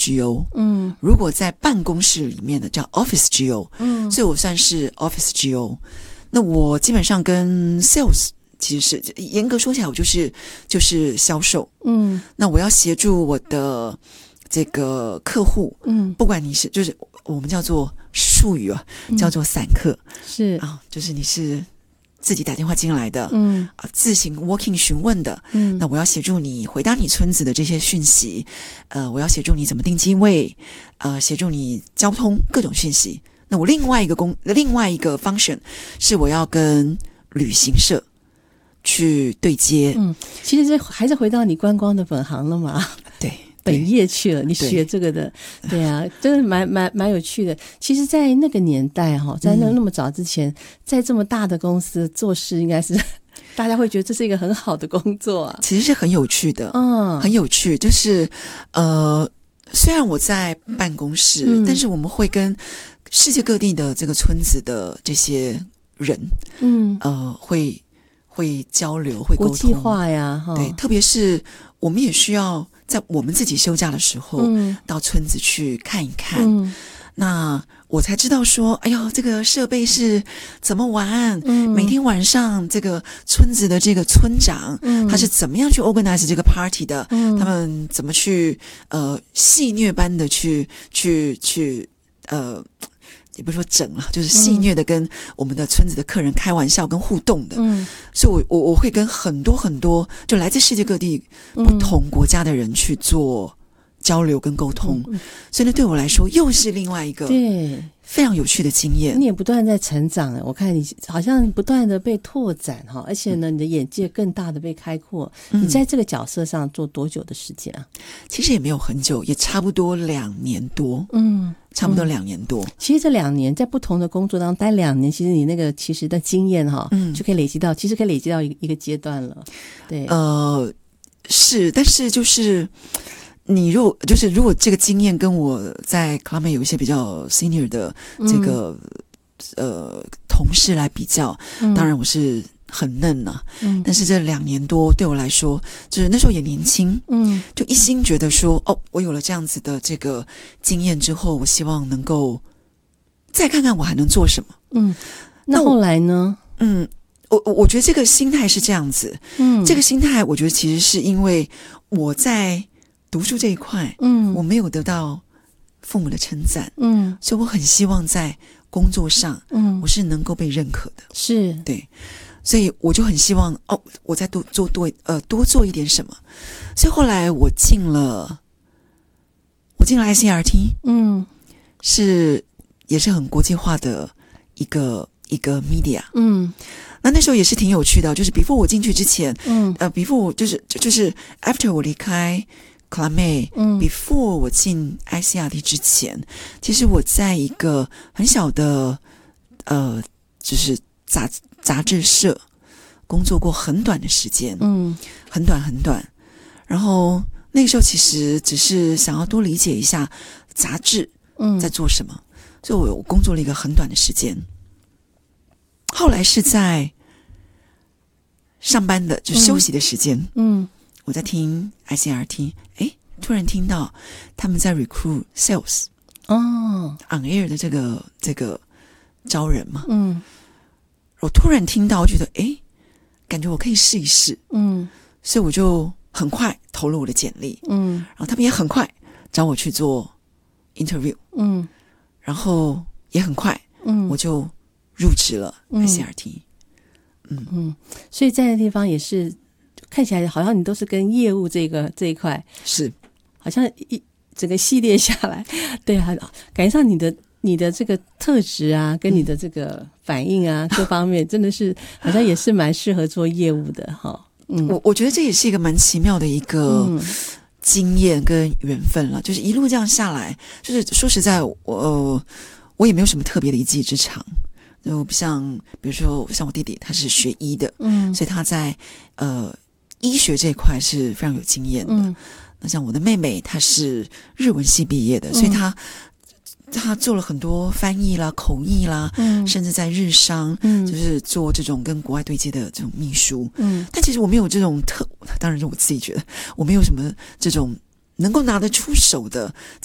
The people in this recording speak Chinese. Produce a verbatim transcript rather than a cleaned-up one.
G O， 嗯， 如果在办公室里面的叫 Office G O， 嗯， 所以我算是 Office G O。那我基本上跟 Sales 其实是严格说起来，我就是就是销售， 嗯， 那我要协助我的这个客户， 嗯， 不管你是就是我们叫做术语啊，叫做散客， 是啊，就是你是自己打电话进来的， 嗯啊，自行 walking 询问的， 嗯， 那我要协助你回答你村子的这些讯息，呃，我要协助你怎么定机位，呃，协助你交通各种讯息。那我另外一个工，另外一个 function 是我要跟旅行社去对接。 嗯，其实这还是回到你观光的本行了嘛。 对。 本业去了，你学这个的，对啊，真的蛮蛮蛮有趣的。其实，在那个年代哈，在那那么早之前，在这么大的公司做事，应该是大家会觉得这是一个很好的工作啊。 其实是很有趣的， 嗯， 很有趣。就是呃，虽然我在办公室， 嗯、 但是我们会跟世界各地的这个村子的这些人， 嗯， 呃，会会交流，会沟通， 国际化呀，哈， 对，特别是我们也需要在我们自己休假的时候， 嗯， 到村子去看一看。 嗯， 那我才知道说，哎呦，这个设备是怎么玩？ 嗯， 每天晚上这个村子的这个村长， 嗯， 他是怎么样去 organize 这个 party 的？ 嗯， 他们怎么去呃戏谑般的去去去呃。也不是说整了，就是戏谑的跟我们的村子的客人开玩笑跟互动的， 嗯， 所以我我我会跟很多很多就来自世界各地不同国家的人去做交流跟沟通， 嗯， 所以呢对我来说又是另外一个对非常有趣的经验。 你也不断在成长，我看你好像不断的被拓展哈，而且呢，你的眼界更大的被开阔。 嗯、 你在这个角色上做多久的时间啊？ 其实也没有很久，也差不多两年多。 嗯。 差不多两年多、嗯、 其实这两年在不同的工作当中待两年，其实你那个其实的经验哈、嗯，就可以累积到，其实可以累积到一个一个阶段了。对， 呃，是，但是就是你如果就是如果这个经验跟我在 Club 有一些比较 senior 的这个、嗯、呃同事来比较， 嗯、 当然我是很嫩啊， 嗯， 但是这两年多对我来说，就是那时候也年轻， 嗯， 就一心觉得说，哦，我有了这样子的这个经验之后，我希望能够再看看我还能做什么。 嗯，那后来呢？ 嗯，我我觉得这个心态是这样子， 嗯， 这个心态我觉得其实是因为我在读书这一块， 嗯， 我没有得到父母的称赞， 嗯， 所以我很希望在工作上， 嗯， 我是能够被认可的， 是对。所以我就很希望哦，我再多做多呃多做一点什么。所以后来我进了，我进了 I C R T， 嗯， 是也是很国际化的一个一个 media， 嗯， 那那时候也是挺有趣的，就是 before 我进去之前， 嗯， 呃 before 我就是就是 after 我离开 Club， 嗯 ，before 我进 I C R T 之前，其实我在一个很小的呃，就是杂杂志社工作过很短的时间， 嗯，很短很短。然后那个时候其实只是想要多理解一下杂志在做什么，嗯、所以我我工作了一个很短的时间。后来是在上班的就休息的时间，嗯，我在听 I C R T， 哎，突然听到他们在 recruit sales， 哦 ，on air 的这个这个招人嘛， 嗯。 我突然听到，我觉得哎，感觉我可以试一试，嗯，所以我就很快投了我的简历，嗯，然后他们也很快找我去做 interview， 嗯，然后也很快，嗯，我就入职了 I C R T，嗯嗯, 嗯，所以在那地方也是看起来好像你都是跟业务这个这一块是， 好像一整个系列下来，对啊，感觉上你的。你的这个特质啊，跟你的这个反应啊，嗯、各方面真的是好像也是蛮适合做业务的哈。嗯， 我我觉得这也是一个蛮奇妙的一个经验跟缘分了，嗯、就是一路这样下来，就是说实在，我、呃、我也没有什么特别的一技之长，就不像比如说像我弟弟他是学医的，嗯，所以他在呃医学这一块是非常有经验的。嗯、那像我的妹妹她是日文系毕业的，嗯、所以她。他做了很多翻译啦、口译啦，嗯，甚至在日商，嗯，就是做这种跟国外对接的这种秘书，嗯，但其实我没有这种特，当然是我自己觉得我没有什么这种能够拿得出手的